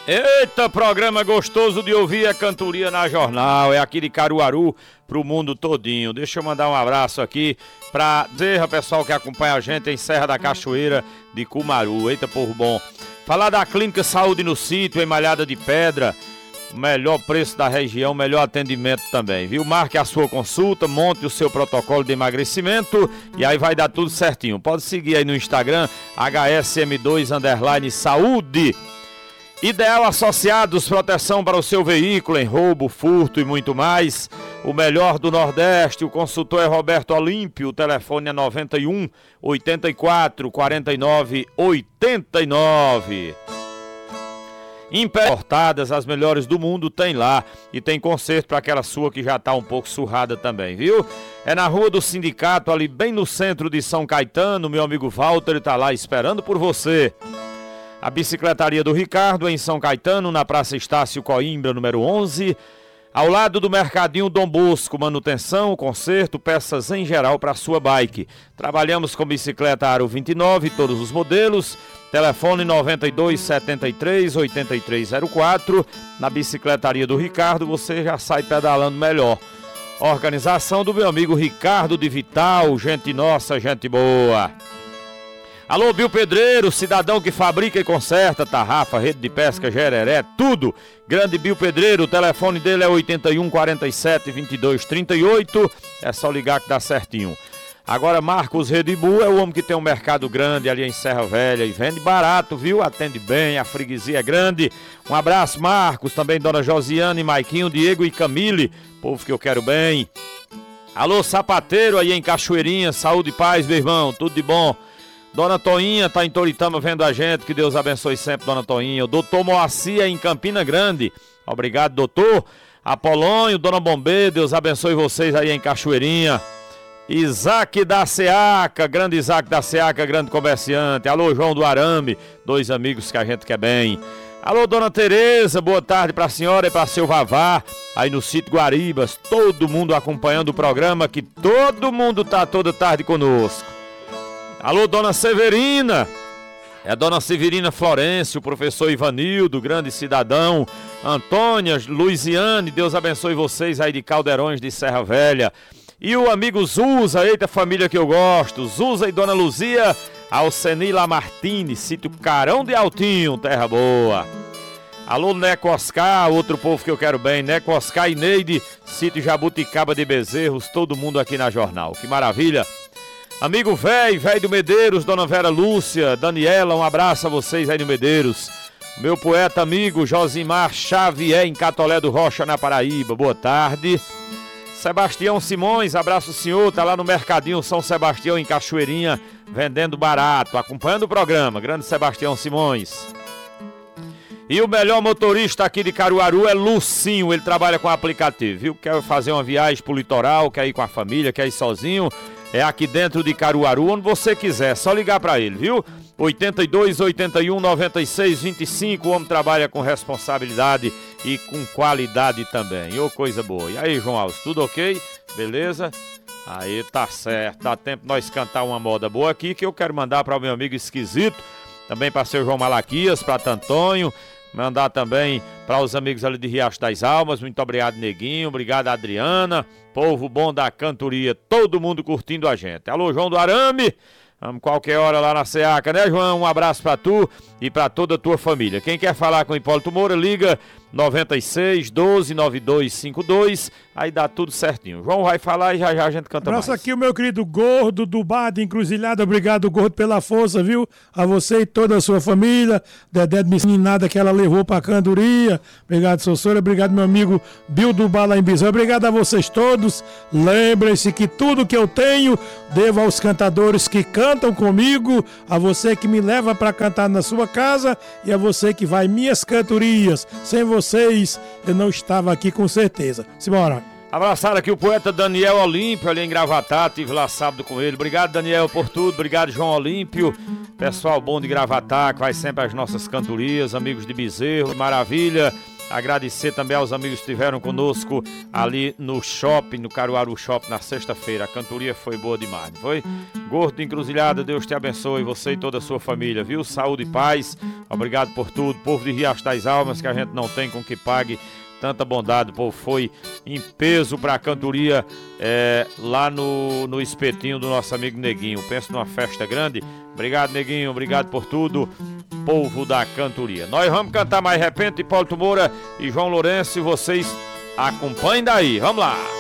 Eita, programa gostoso de ouvir a cantoria na jornal, é aqui de Caruaru pro mundo todinho. Deixa eu mandar um abraço aqui pra dizer ao pessoal que acompanha a gente em Serra da Cachoeira de Cumaru. Eita, povo bom. Falar da Clínica Saúde no Sítio, em Malhada de Pedra, o melhor preço da região, melhor atendimento também, viu? Marque a sua consulta, monte o seu protocolo de emagrecimento e aí vai dar tudo certinho. Pode seguir aí no Instagram, HSM2_Saúde. Ideal Associados, proteção para o seu veículo em roubo, furto e muito mais. O melhor do Nordeste, o consultor é Roberto Olímpio, o telefone é 91 84 49 89. Importadas, as melhores do mundo tem lá e tem conserto para aquela sua que já está um pouco surrada também, viu? É na Rua do Sindicato, ali bem no centro de São Caetano, meu amigo Walter está lá esperando por você. A Bicicletaria do Ricardo, em São Caetano, na Praça Estácio Coimbra, número 11, ao lado do Mercadinho Dom Bosco, manutenção, conserto, peças em geral para sua bike. Trabalhamos com bicicleta Aro 29, todos os modelos, telefone 92 73 8304, na Bicicletaria do Ricardo você já sai pedalando melhor. Organização do meu amigo Ricardo de Vital, gente nossa, gente boa. Alô, Bill Pedreiro, cidadão que fabrica e conserta tarrafa, rede de pesca, gereré, tudo. Grande Bill Pedreiro, o telefone dele é 81 47 22 38, é só ligar que dá certinho. Agora Marcos Redibu é o homem que tem um mercado grande ali em Serra Velha e vende barato, viu? Atende bem, a freguesia é grande. Um abraço, Marcos, também Dona Josiane, Maiquinho, Diego e Camille, povo que eu quero bem. Alô, sapateiro aí em Cachoeirinha, saúde e paz, meu irmão, tudo de bom. Dona Toinha tá em Toritama vendo a gente, que Deus abençoe sempre, Dona Toinha. O doutor Moacir em Campina Grande, obrigado, doutor. Apolônio, Dona Bombê, Deus abençoe vocês aí em Cachoeirinha. Isaac da Seaca, grande Isaac da Seaca, grande comerciante. Alô, João do Arame, dois amigos que a gente quer bem. Alô, Dona Tereza, boa tarde pra senhora e pra seu Vavá, aí no sítio Guaribas. Todo mundo acompanhando o programa, que todo mundo tá toda tarde conosco. Alô, Dona Severina, é Dona Severina Florencio, o professor Ivanildo, grande cidadão, Antônia, Luiziane, Deus abençoe vocês aí de Caldeirões de Serra Velha. E o amigo Zusa, eita família que eu gosto, Zusa e Dona Luzia, Alceni Lamartine, sítio Carão de Altinho, terra boa. Alô, Neco Oscar, outro povo que eu quero bem, Neco Oscar e Neide, sítio Jabuticaba de Bezerros, todo mundo aqui na jornal, que maravilha. Amigo velho do Medeiros, Dona Vera Lúcia, Daniela, um abraço a vocês aí no Medeiros. Meu poeta amigo Josimar Xavier em Catolé do Rocha, na Paraíba, boa tarde. Sebastião Simões, abraço senhor, tá lá no Mercadinho São Sebastião em Cachoeirinha, vendendo barato, acompanhando o programa, grande Sebastião Simões. E o melhor motorista aqui de Caruaru é Lucinho, ele trabalha com aplicativo, viu? Quer fazer uma viagem pro litoral, quer ir com a família, quer ir sozinho, é aqui dentro de Caruaru, onde você quiser, só ligar pra ele, viu? 82 81 96 25, o homem trabalha com responsabilidade e com qualidade também, ô coisa boa. E aí, João Alves, tudo ok? Beleza? Aí, tá certo, dá tempo de nós cantar uma moda boa aqui, que eu quero mandar para o meu amigo Esquisito, também para seu João Malaquias, para Tantonho, mandar também para os amigos ali de Riacho das Almas, muito obrigado, Neguinho, obrigado, Adriana, povo bom da cantoria, todo mundo curtindo a gente. Alô, João do Arame, vamos qualquer hora lá na Seaca, né, João? Um abraço pra tu e pra toda a tua família. Quem quer falar com o Hipólito Moura, liga 96 12 9252, aí dá tudo certinho. João vai falar e já já a gente canta mais. Aqui o meu querido Gordo do Bar de Encruzilhada, obrigado, Gordo, pela força, viu? A você e toda a sua família, Dedé de meninada que ela levou pra cantoria, obrigado, Sossora, obrigado, meu amigo Bill do Bar lá em Bizão, obrigado a vocês todos. Lembrem-se que tudo que eu tenho, devo aos cantadores que cantam comigo, a você que me leva pra cantar na sua casa e a você que vai minhas cantorias. Sem vocês, eu não estava aqui com certeza. Simbora. Abraçar aqui o poeta Daniel Olímpio, ali em Gravatá, tive lá sábado com ele. Obrigado, Daniel, por tudo. Obrigado, João Olímpio. Pessoal bom de Gravatá, que vai sempre às nossas cantorias, amigos de Bezerro, maravilha. Agradecer também aos amigos que estiveram conosco ali no shopping, no Caruaru Shopping, na sexta-feira. A cantoria foi boa demais, não foi? Gordo de Encruzilhada, Deus te abençoe, você e toda a sua família, viu? Saúde e paz, obrigado por tudo. Povo de Riacho das Almas, que a gente não tem com que pague tanta bondade, o povo foi em peso para a cantoria lá no espetinho do nosso amigo Neguinho. Penso numa festa grande. Obrigado, Neguinho, obrigado por tudo, povo da cantoria. Nós vamos cantar mais Repente, Hipólito Moura e João Lourenço, e vocês acompanhem daí. Vamos lá!